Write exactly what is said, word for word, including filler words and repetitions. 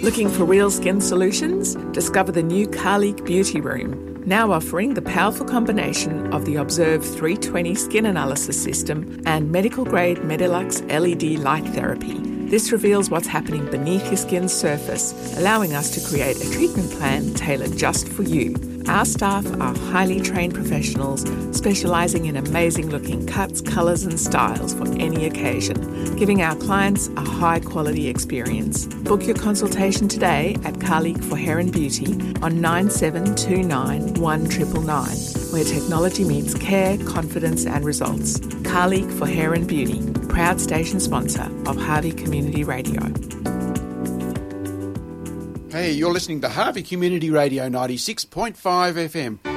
Looking for real skin solutions? Discover the new Carleek Beauty Room, now offering the powerful combination of the Observe three twenty skin analysis system and medical-grade Medilux L E D light therapy. This reveals what's happening beneath your skin's surface, allowing us to create a treatment plan tailored just for you. Our staff are highly trained professionals specialising in amazing-looking cuts, colours and styles for any occasion, giving our clients a high-quality experience. Book your consultation today at Carleek for Hair and Beauty on nine seven two nine, one nine nine nine, where technology meets care, confidence and results. Carleek for Hair and Beauty, proud station sponsor of Harvey Community Radio. Hey, you're listening to Harvey Community Radio ninety-six point five F M.